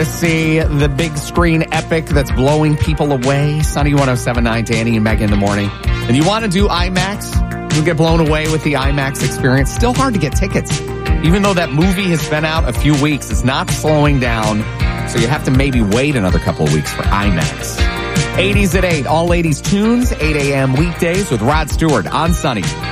to see the big screen epic that's blowing people away. Sunny 107.9, Danny and Megan in the morning. And you want to do IMAX? You'll get blown away with the IMAX experience. Still hard to get tickets. Even though that movie has been out a few weeks, it's not slowing down. So you have to maybe wait another couple of weeks for IMAX. 80s at 8, all ladies tunes, 8 a.m. weekdays with Rod Stewart on Sunny